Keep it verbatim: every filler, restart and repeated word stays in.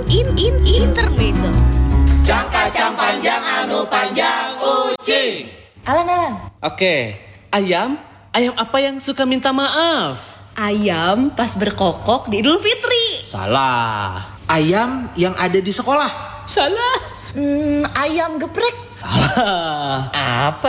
in in intermezzo. Cangkacang panjang anu panjang ucing. Alan Alan. Oke, ayam, ayam apa yang suka minta maaf? Ayam pas berkokok di Idul Fitri. Salah. Ayam yang ada di sekolah. Salah. Hmm, ayam geprek. Salah. Apa